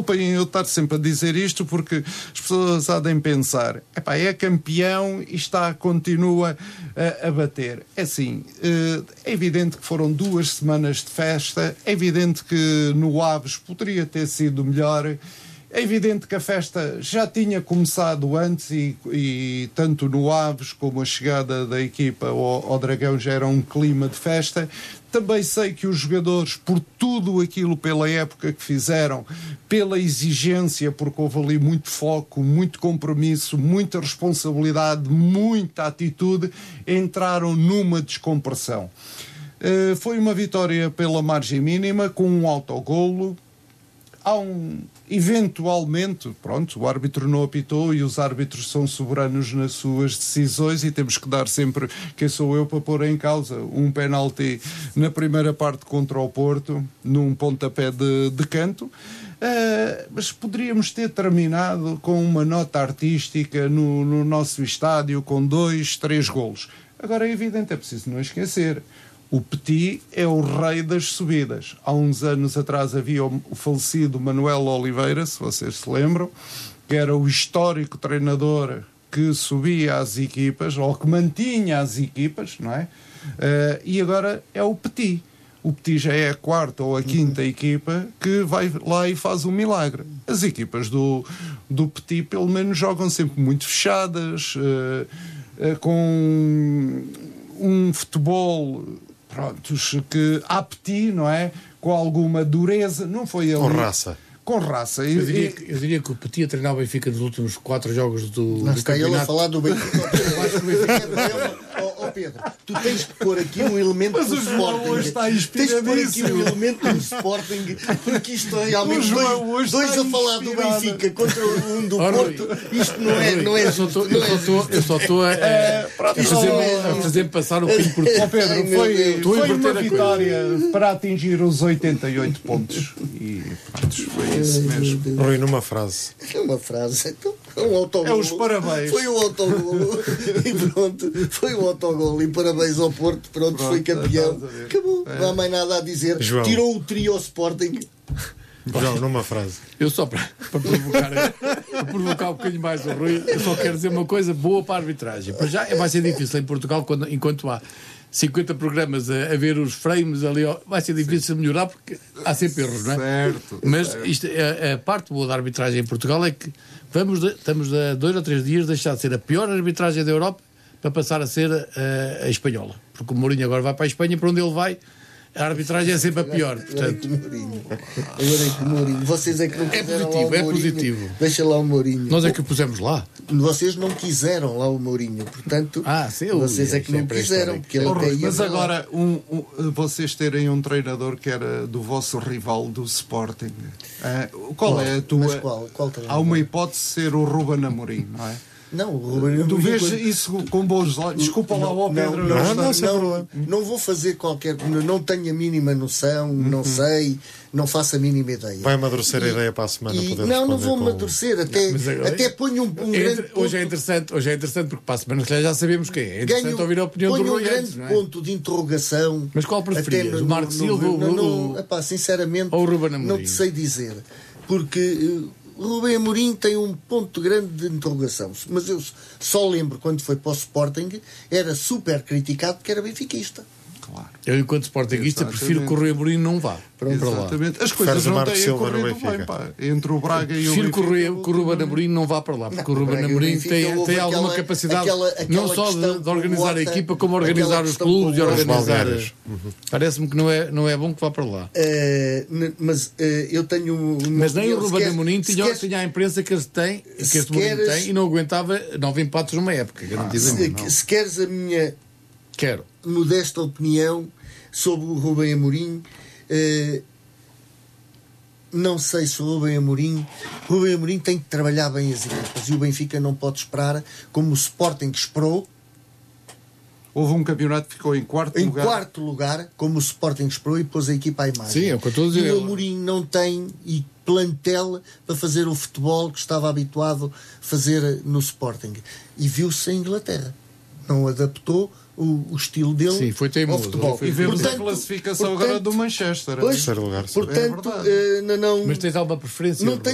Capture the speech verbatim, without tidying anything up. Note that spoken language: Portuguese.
desculpem eu estar sempre a dizer isto, porque as pessoas há de pensar, epá, é campeão e está, continua a, a bater. É assim, é evidente que foram duas semanas de festa, é evidente que no Aves poderia ter sido melhor. É evidente que a festa já tinha começado antes e, e tanto no Aves como a chegada da equipa ao, ao Dragão já era um clima de festa. Também sei que os jogadores, por tudo aquilo, pela época que fizeram, pela exigência, porque houve ali muito foco, muito compromisso, muita responsabilidade, muita atitude, entraram numa descompressão. Uh, foi uma vitória pela margem mínima, com um autogolo. Há um, eventualmente, pronto, o árbitro não apitou e os árbitros são soberanos nas suas decisões e temos que dar sempre, quem sou eu para pôr em causa, um penalti na primeira parte contra o Porto, num pontapé de, de canto. Uh, mas poderíamos ter terminado com uma nota artística no, no nosso estádio, com dois, três golos. Agora é evidente, é preciso não esquecer, o Petit é o rei das subidas. Há uns anos atrás havia o falecido Manuel Oliveira, se vocês se lembram, que era o histórico treinador que subia as equipas, ou que mantinha as equipas, não é? Uh, e agora é o Petit. O Petit já é a quarta ou a quinta uhum. equipa que vai lá e faz um milagre. As equipas do, do Petit, pelo menos, jogam sempre muito fechadas, uh, uh, com um futebol... Prontos, que há Petit, não é? Com alguma dureza, não foi ali. Com raça. Com raça. Eu, eu, diria, que, eu diria que o Petit a treinar o Benfica nos últimos quatro jogos do, não do está campeonato. Ele a falar do Benfica. Eu acho que o Benfica... Ó Pedro, tu tens que pôr aqui um elemento do Sporting. Tens que pôr aqui um elemento do Sporting, porque isto é realmente dois, dois a falar do Benfica contra um do Porto. Isto não é, não é justo. Eu só estou a, a, a fazer-me fazer passar o pinho por oh, Pedro, foi, foi uma vitória para atingir os oitenta e oito pontos. E pronto, foi isso mesmo. Rui, numa frase. É uma frase. Então, um autogol. É os parabéns. Foi o autogol. E pronto, foi o autogol. E parabéns ao Porto. Pronto, pronto foi campeão. Acabou. É. Não há mais nada a dizer. João. Tirou o trio ao Sporting. João, numa frase. Eu só para, para, provocar, para provocar um bocadinho mais o Rui, eu só quero dizer uma coisa boa para a arbitragem. Para já vai ser difícil em Portugal, quando, enquanto há cinquenta programas a, a ver os frames ali, ó, vai ser difícil melhorar porque há sempre erros, não é? Certo. Mas certo. Isto, a, a parte boa da arbitragem em Portugal é que vamos de, estamos a dois ou três dias de deixar de ser a pior arbitragem da Europa para passar a ser a, a espanhola. Porque o Mourinho agora vai para a Espanha, para onde ele vai, a arbitragem é sempre a pior. Portanto... Agora é que o Mourinho. Vocês é que não é quiseram positivo, lá o é Mourinho. positivo. Deixa lá o Mourinho. Nós é que o pusemos lá. Vocês não quiseram lá o Mourinho. Portanto, ah, sim, vocês é que não quiseram. Porque ele oh, mas agora, um, um, vocês terem um treinador que era do vosso rival do Sporting. Uh, qual, qual é a tua... Mas qual? Qual Há uma hipótese de ser o Ruben Amorim, não é? Não, o Ruben Tu vês quando... isso com bons olhos. Desculpa lá, ó Pedro. Não, não, não, não, não, não vou fazer qualquer. Não tenho a mínima noção, uhum. não sei, não faço a mínima ideia. Vai amadurecer e, a ideia para a semana. E, não, não vou amadurecer. Até, não, até ponho um, um é, grande. Hoje ponto, é interessante, hoje é interessante porque para a semana já sabemos quem é. É interessante ganho, ouvir a opinião do Rui um grande antes, não é? ponto de interrogação. Mas qual preferias? No, o Marco no, Silva no, no, ou no, epá, sinceramente, ou o Ruben Amorim? Não te sei dizer. Porque. Rubem Amorim tem um ponto grande de interrogação, mas eu só lembro quando foi para o Sporting era super criticado porque era benfiquista. Claro. Eu, enquanto sportinguista, prefiro que o Rui Amorim não vá para lá. As coisas não têm corrido bem, pá. Entre o Braga e o Benfica. Prefiro que o Ruben Amorim não vá para lá, porque não, o Ruben Amorim tem, tem alguma aquela, capacidade aquela, aquela não só de, de organizar a equipa, como organizar os clubes e organizar... Uhum. Parece-me que não é, não é bom que vá para lá. Uh, mas uh, eu tenho... Mas nem o Ruben Amorim tinha, queres, tinha a imprensa que este tem, que este Amorim tem, e não aguentava nove empates numa época. Ah, se, se queres a minha... Quero. Modesta opinião sobre o Rubem Amorim, eh, não sei se o Rubem Amorim Rubem Amorim tem que trabalhar bem as equipas e o Benfica não pode esperar como o Sporting esperou. Houve um campeonato que ficou em quarto em lugar em quarto lugar, como o Sporting esperou, e pôs a equipa à imagem. Sim, é o que eu estou a dizer. E o Amorim não tem e plantel para fazer o futebol que estava habituado a fazer no Sporting, e viu-se em Inglaterra, não adaptou O, o estilo dele. Sim, foi teimoso, ao futebol. E vemos portanto, a classificação portanto, agora do Manchester. Pois, lugar, portanto, é uh, não, mas tens alguma preferência? Não